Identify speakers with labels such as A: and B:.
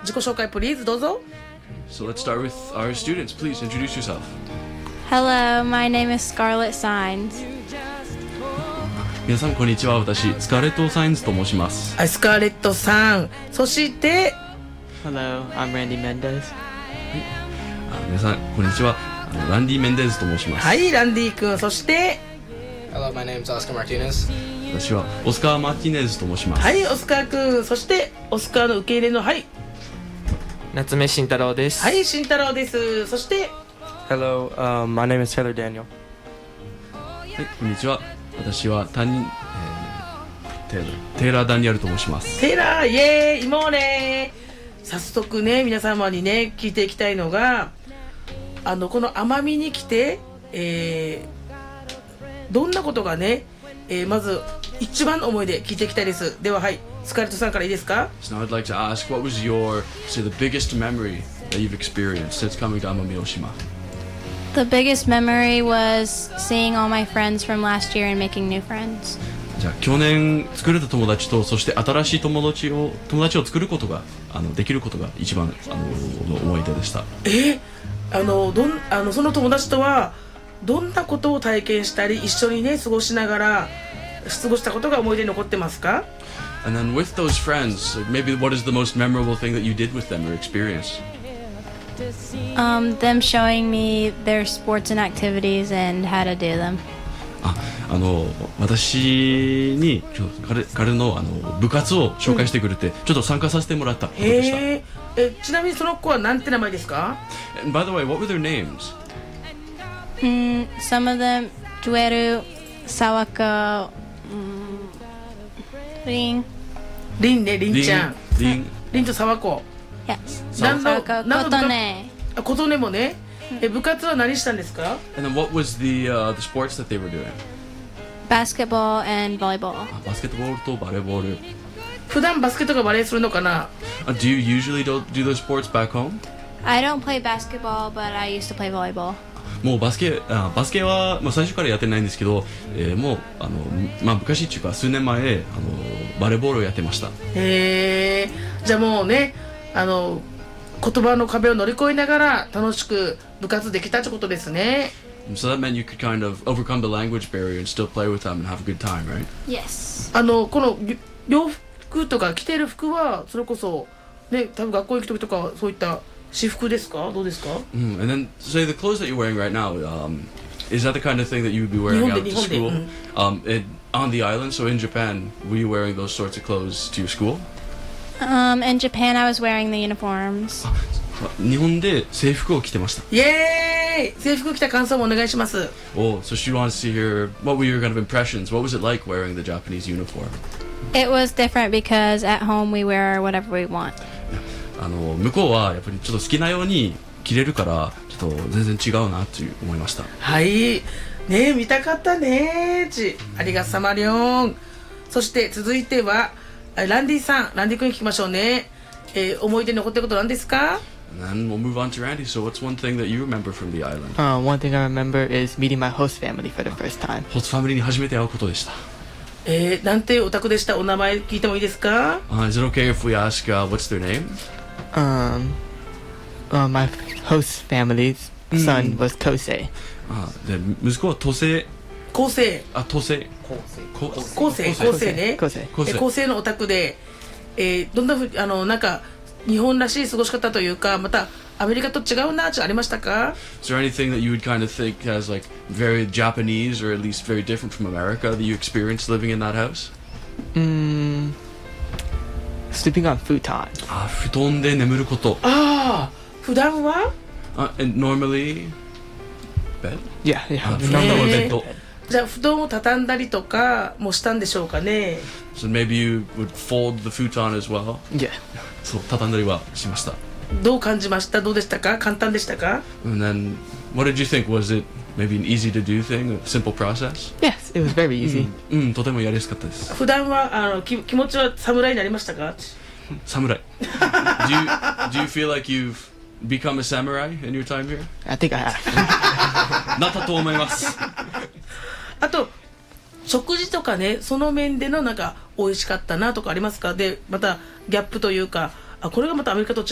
A: 自己紹介プリーズどうぞ。
B: So let's start with our students. Please introduce yourself.
C: Hello, my name is Scarlett Signs.
B: 皆さんこんにちは。私スカーレット・サインズと申します。
A: スカーレットさん、そして
D: Hello, I'm Randy Mendez.
B: 皆さんこんにちは。ランディ・メンデーズと申します。
A: はい、ランディ君、そして
E: Hello, my name is Oscar Martinez.
B: 私はオスカー・マーティネズと申します。
A: はい、オスカー君、そしてオスカーの受け入れのはい
D: 夏目慎太郎です。
A: はい、慎太郎です。そして
D: Hello, my name is Taylor Daniel.
B: はい、こんにちは。私はテイラー・ダニエルと申します。
A: テラー、イエーイ、もうね、早速ね、皆様にね聞いていきたいのが、この奄美に来て、どんなことがね、まず一番の思い出聞いていきたいです。では、はい、スカーレットさんからいいですか。
B: So now I'd like to ask, what was your, say, the biggest memory that you've experienced since coming to Amami Oshima?
C: The biggest memory was seeing all my friends from last year and making new friends.
B: じゃあ去年作れた友達と、そして新しい友達を作ることができることが一番の思い出でした。
A: その友達とはどんなことを体験したり一緒にね過ごしたことが思い出に残ってますか？
B: And then with those friends, like maybe what is the most memorable thing that you did with them or experience?
C: Them showing me their sports and activities and how to do them.
B: 私に彼の部活を紹介してくれて、ちょっと参加させてもらったことでした。
A: ちなみにその子はなんて名前ですか？
B: And by the way, what were their names?
C: Some of them, Jueru, Sawaka, Rin.
A: リンね、リンちゃん。
B: リン
A: と沢子。
C: Yeah.
A: Sawaka,
C: Kotone.
A: 琴音もね。部活は何したんですか？
B: And then what was the sports that they were doing?
C: Basketball and volleyball.
B: バスケットボールとバレーボール。
A: 普段バスケとかバレーするのかな？
B: Do you usually do those sports back home?
C: I don't play basketball, but I used to play volleyball.
B: もうバスケは、最初からやってないんですけど、もう昔っていうか数年前バレーボールをやってました。
A: じゃあもうね言葉の壁を乗り越えながら楽しく部活できたってことですね。
B: So that meant you could kind of overcome the language barrier and still play with them and have a good time, right?
C: Yes.
A: この洋服とか着てる服はそれこそね、多分学校行く時とかそういった私服ですか？どうですか？
B: And then say the clothes that you're wearing right now, is that the kind of thing that you would be wearing out to school? On the island, so in Japan, were you wearing those sorts of clothes to your school?
C: In Japan, I was wearing the uniforms.
B: 日本で制服を着てました。
A: イエーイ！制服着た感想もお願いします。
B: Oh, so she wants to hear what were your kind of impressions? What was it like wearing the Japanese uniform?
C: It was different because at home we wear whatever we want.
B: 向こうはやっぱりちょっと好きなように着れるからちょっと全然違うなと思いました。
A: はいね、見たかったねありがさまりょん。そして続いてはランディさん、ランディ君聞きましょうね。思い出に残ってることなんですか？
B: And then we'll move on to Randy. So what's one thing that you remember from the island?
D: One thing I remember is meeting my host family for the first time.
B: ホストファミリーに初めて会うことでした。
A: なんてお宅でした？お名前聞いてもいいですか？
B: Is it okay if we ask what's their name?
D: My host family's son was Kosei.
B: で息子は都政。
A: 構成。
B: 都政。
A: 構成ね。構成のお宅で、どんなふうなんか日本らしい過ごし方というか、またアメリカと違うなってありましたか？
B: Is there anything that you would kind of think as like very Japanese or at least very different from America that you experienced living in that house?
D: Sleeping on futon.
B: 布団で眠ること。
A: 普段は
B: ？And normally bed?
D: Yeah.
B: 普段はベッド。
A: じゃあ布団を畳んだりとかもしたんでしょうかね。
B: So maybe you would fold the futon as well?
D: Yeah.
B: そう、畳んだりはしました。
A: どう感じました？どうでしたか？簡単でしたか？
B: And then, what did you think? Was it maybe an easy to do thing, a simple process?
D: Yes, it was very easy.
B: とてもやりやすかったです。
A: 普段は気持ちは侍になりましたか？
B: 侍。do you feel like you've become a samurai in your time here?
D: I think I have.
B: なったと思います。
A: あと食事とかね、その面でのなんか美味しかったなとかありますか？でまたギャップというか、これがまたアメリカと違